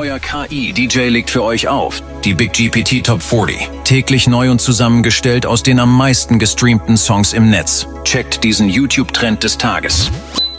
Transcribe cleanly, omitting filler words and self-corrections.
euer KI-DJ legt für euch auf. Die Big GPT Top 40. Täglich neu und zusammengestellt aus den am meisten gestreamten Songs im Netz. Checkt diesen YouTube-Trend des Tages.